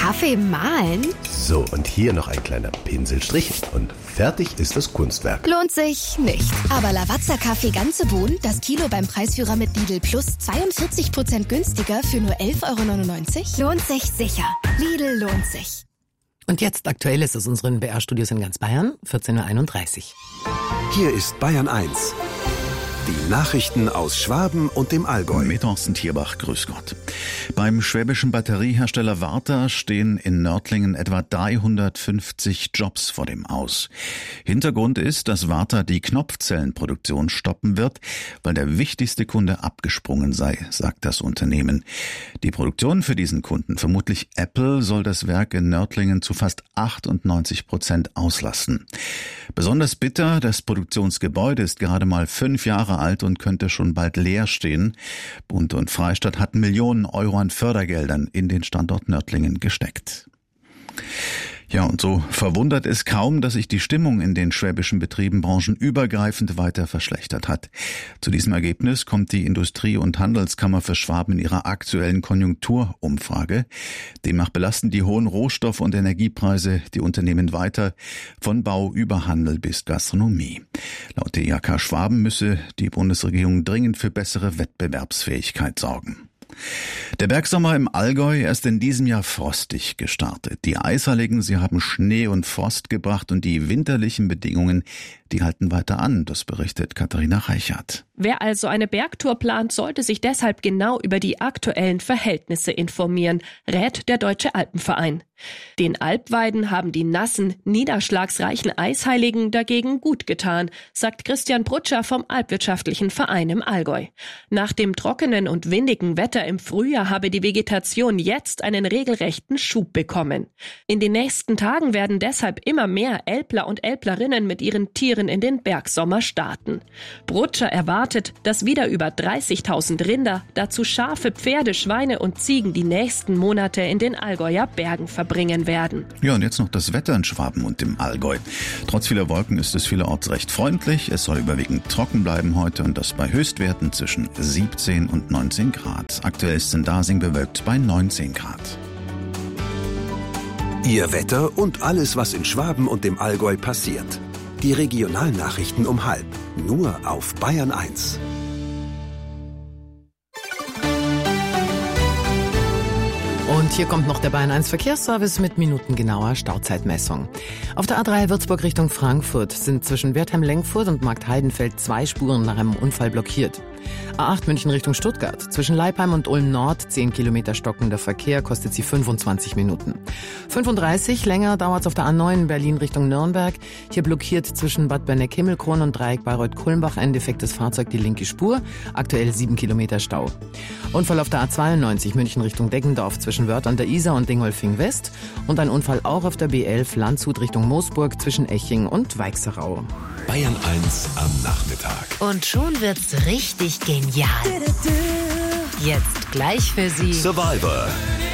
Kaffee mahlen? So, und hier noch ein kleiner Pinselstrich und fertig ist das Kunstwerk. Lohnt sich nicht. Aber Lavazza-Kaffee ganze Bohnen, das Kilo beim Preisführer mit Lidl Plus 42% günstiger für nur 11,99 €? Lohnt sich sicher. Lidl lohnt sich. Und jetzt Aktuelles aus unseren BR-Studios in ganz Bayern, 14:31 Uhr. Hier ist Bayern 1. Die Nachrichten aus Schwaben und dem Allgäu. Mit Thorsten Tierbach, grüß Gott. Beim schwäbischen Batteriehersteller Varta stehen in Nördlingen etwa 350 Jobs vor dem Aus. Hintergrund ist, dass Varta die Knopfzellenproduktion stoppen wird, weil der wichtigste Kunde abgesprungen sei, sagt das Unternehmen. Die Produktion für diesen Kunden, vermutlich Apple, soll das Werk in Nördlingen zu fast 98% auslassen. Besonders bitter, das Produktionsgebäude ist gerade mal 5 Jahre alt und könnte schon bald leer stehen. Bund und Freistaat hatten Millionen Euro an Fördergeldern in den Standort Nördlingen gesteckt. Ja, und so verwundert es kaum, dass sich die Stimmung in den schwäbischen Betrieben branchenübergreifend weiter verschlechtert hat. Zu diesem Ergebnis kommt die Industrie- und Handelskammer für Schwaben in ihrer aktuellen Konjunkturumfrage. Demnach belasten die hohen Rohstoff- und Energiepreise die Unternehmen weiter, von Bau über Handel bis Gastronomie. Laut der IHK Schwaben müsse die Bundesregierung dringend für bessere Wettbewerbsfähigkeit sorgen. Der Bergsommer im Allgäu ist in diesem Jahr frostig gestartet. Die Eisheiligen, sie haben Schnee und Frost gebracht und die winterlichen Bedingungen, die halten weiter an, das berichtet Katharina Reichert. Wer also eine Bergtour plant, sollte sich deshalb genau über die aktuellen Verhältnisse informieren, rät der Deutsche Alpenverein. Den Alpweiden haben die nassen, niederschlagsreichen Eisheiligen dagegen gut getan, sagt Christian Brutscher vom Alpwirtschaftlichen Verein im Allgäu. Nach dem trockenen und windigen Wetter im Frühjahr habe die Vegetation jetzt einen regelrechten Schub bekommen. In den nächsten Tagen werden deshalb immer mehr Älpler und Älplerinnen mit ihren Tieren in den Bergsommer starten. Brutscher erwartet, dass wieder über 30.000 Rinder, dazu Schafe, Pferde, Schweine und Ziegen die nächsten Monate in den Allgäuer Bergen verbringen werden. Ja, und jetzt noch das Wetter in Schwaben und im Allgäu. Trotz vieler Wolken ist es vielerorts recht freundlich. Es soll überwiegend trocken bleiben heute und das bei Höchstwerten zwischen 17 und 19 Grad. Aktuell ist es in Dasing bewölkt bei 19 Grad. Ihr Wetter und alles, was in Schwaben und dem Allgäu passiert. Die Regionalnachrichten um 12:30, nur auf Bayern 1. Und hier kommt noch der Bayern 1 Verkehrsservice mit minutengenauer Stauzeitmessung. Auf der A3 Würzburg Richtung Frankfurt sind zwischen Wertheim-Lenkfurt und Marktheidenfeld 2 Spuren nach einem Unfall blockiert. A8 München Richtung Stuttgart. Zwischen Leipheim und Ulm Nord 10 Kilometer stockender Verkehr, kostet sie 25 Minuten. 35 länger dauert es auf der A9 Berlin Richtung Nürnberg. Hier blockiert zwischen Bad Berneck-Himmelkron und Dreieck Bayreuth-Kulmbach ein defektes Fahrzeug die linke Spur. Aktuell 7 Kilometer Stau. Unfall auf der A92 München Richtung Deggendorf zwischen Wörth an der Isar und Dingolfing West. Und ein Unfall auch auf der B11 Landshut Richtung Moosburg zwischen Eching und Weichserau. Bayern 1 am Nachmittag. Und schon wird's richtig genial. Jetzt gleich für Sie Survivor.